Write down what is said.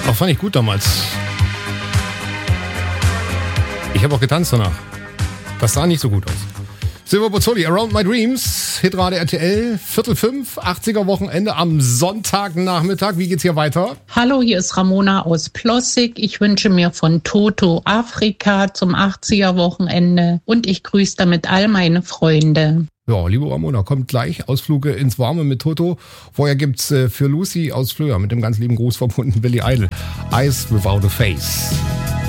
Das fand ich gut damals. Ich habe auch getanzt danach. Das sah nicht so gut aus. Silver Bozzoli, Around My Dreams, Hitrate RTL, 4:45, 80er Wochenende am Sonntagnachmittag. Wie geht's hier weiter? Hallo, hier ist Ramona aus Plossig. Ich wünsche mir von Toto Afrika zum 80er Wochenende und ich grüße damit all meine Freunde. Ja, liebe Ramona, kommt gleich. Ausflüge ins Warme mit Toto. Vorher gibt's für Lucy aus Flöhr mit dem ganz lieben Gruß verbunden Billy Idol. Eyes Without a Face.